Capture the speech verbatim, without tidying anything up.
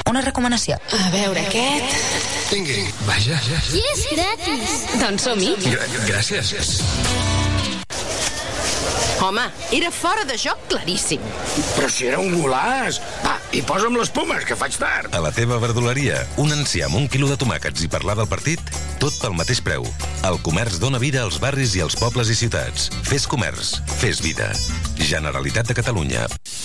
Una recomanació. A veure, aquest... Vingui, vaja. I és gratis. Doncs som-hi. Gràcies. Home, era fora de joc claríssim. Però si era un golaç. Va, i posa'm les pomes, que faig tard. A la teva verdoleria, un enciam, un quilo de tomàquets i parlar del partit, tot pel mateix preu. El comerç dona vida als barris i als pobles i ciutats. Fes comerç, fes vida. Generalitat de Catalunya.